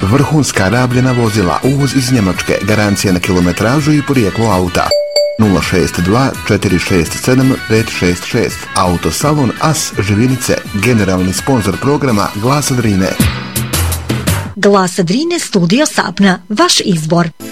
vrhunska rabljena vozila, uvoz iz Njemačke, garancija na kilometražu i porijeklo auta. 062 467 566. Autosalon As Živinice, generalni sponzor programa Glasa Drine. Glasa Drine, studio Sapna, vaš izbor.